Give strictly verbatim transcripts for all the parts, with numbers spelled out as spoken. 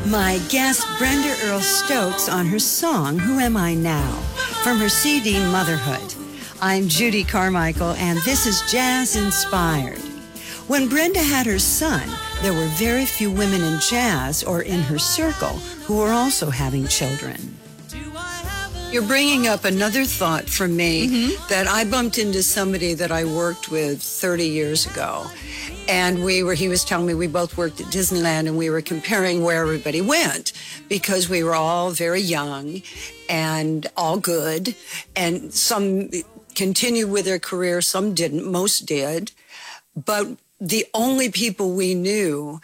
My guest, Brenda Earl Stokes, on her song, Who Am I Now? From her C D, Motherhood. I'm Judy Carmichael, and this is Jazz Inspired. When Brenda had her son, there were very few women in jazz or in her circle who were also having children. You're bringing up another thought from me mm-hmm. that I bumped into somebody that I worked with thirty years ago. And we were, he was telling me we both worked at Disneyland, and we were comparing where everybody went because we were all very young and all good. And some continued with their career, some didn't, most did. But the only people we knew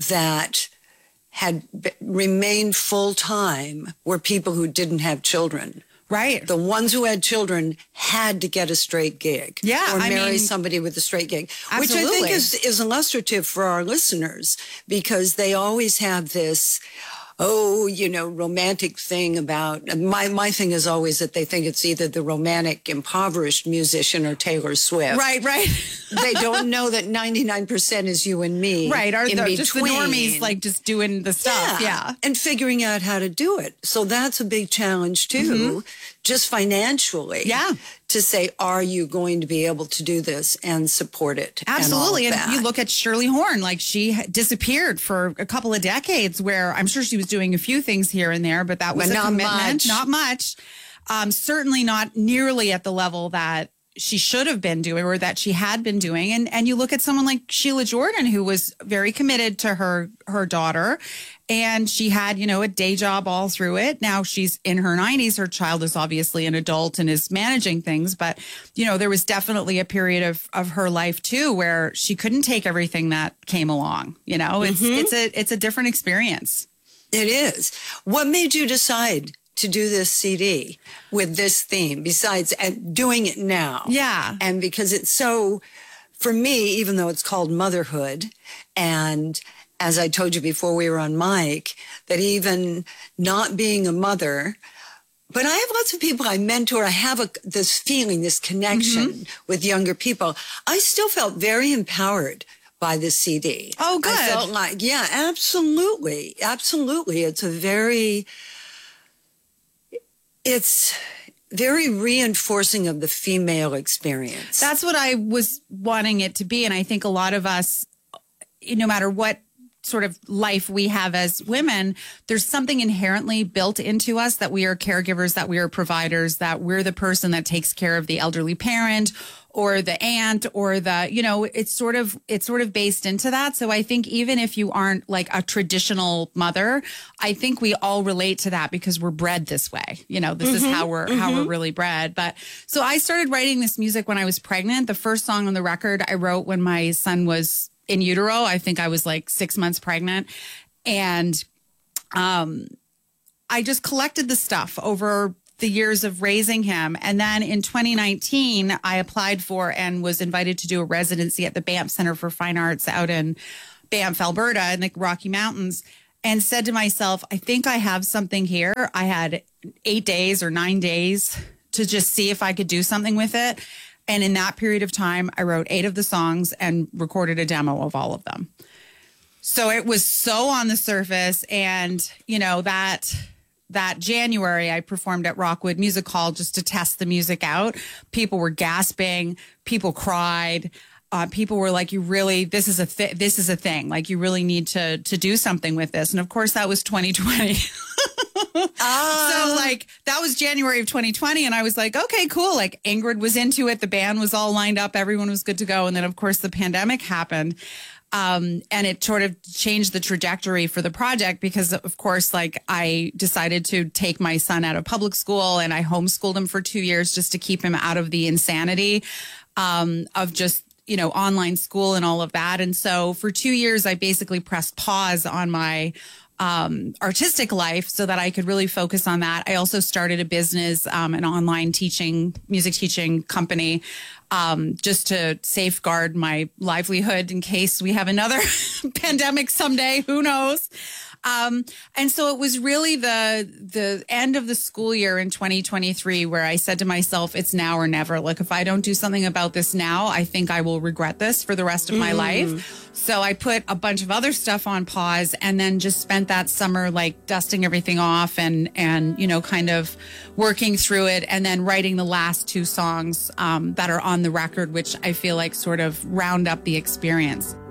that had b- remained full-time were people who didn't have children. Right. The ones who had children had to get a straight gig. Yeah. Or I marry mean, somebody with a straight gig. Absolutely. Which I think is, is illustrative for our listeners, because they always have this, oh, you know, romantic thing about, my, my thing is always that they think it's either the romantic, impoverished musician or Taylor Swift. Right, right. They don't know that ninety-nine percent is you and me. Right, are in the, between. just the normies, like just doing the stuff, yeah. yeah. And figuring out how to do it. So that's a big challenge too, mm-hmm. just financially. Yeah. To say, are you going to be able to do this and support it? Absolutely. And, and you look at Shirley Horn, like she disappeared for a couple of decades, where I'm sure she was doing a few things here and there, but that was but a not commitment. Much. Not much. Um, certainly not nearly at the level that she should have been doing or that she had been doing. And and you look at someone like Sheila Jordan, who was very committed to her her daughter. And she had, you know, a day job all through it. Now she's in her nineties. Her child is obviously an adult and is managing things. But, you know, there was definitely a period of, of her life, too, where she couldn't take everything that came along. You know, it's mm-hmm. it's a it's a different experience. It is. What made you decide to do this C D with this theme, besides and doing it now? Yeah. And because it's so, for me, even though it's called Motherhood, and as I told you before we were on mic, that even not being a mother, but I have lots of people I mentor. I have a, this feeling, this connection mm-hmm. with younger people. I still felt very empowered by this C D. Oh, good. I felt like, yeah, absolutely. Absolutely. It's a very, it's very reinforcing of the female experience. That's what I was wanting it to be. And I think a lot of us, no matter what sort of life we have as women, there's something inherently built into us that we are caregivers, that we are providers, that we're the person that takes care of the elderly parent or the aunt or the, you know, it's sort of, it's sort of based into that. So I think even if you aren't like a traditional mother, I think we all relate to that because we're bred this way. You know, this mm-hmm, is how we're, mm-hmm. how we're really bred. But so I started writing this music when I was pregnant. The first song on the record I wrote when my son was in utero. I think I was like six months pregnant. And um, I just collected the stuff over the years of raising him. And then in twenty nineteen, I applied for and was invited to do a residency at the Banff Center for Fine Arts out in Banff, Alberta, in the Rocky Mountains, and said to myself, I think I have something here. I had eight days or nine days to just see if I could do something with it. And in that period of time, I wrote eight of the songs and recorded a demo of all of them. So it was so on the surface. And, you know, that that January, I performed at Rockwood Music Hall just to test the music out. People were gasping. People cried. Uh, people were like, you really, this is a th- this is a thing. Like, you really need to to do something with this. And of course, that was twenty twenty. Uh, so like that was January of twenty twenty. And I was like, okay, cool. Like Ingrid was into it. The band was all lined up. Everyone was good to go. And then of course the pandemic happened. Um, and it sort of changed the trajectory for the project because of course, like I decided to take my son out of public school and I homeschooled him for two years just to keep him out of the insanity, um, of just, you know, online school and all of that. And so for two years, I basically pressed pause on my Um, artistic life so that I could really focus on that. I also started a business, um, an online teaching, music teaching company, um, just to safeguard my livelihood in case we have another pandemic someday. Who knows? Um, and so it was really the the end of the school year in twenty twenty-three where I said to myself, it's now or never. Like, if I don't do something about this now, I think I will regret this for the rest of my Mm. life. So I put a bunch of other stuff on pause and then just spent that summer like dusting everything off and, and, you know, kind of working through it and then writing the last two songs um, that are on the record, which I feel like sort of round up the experience.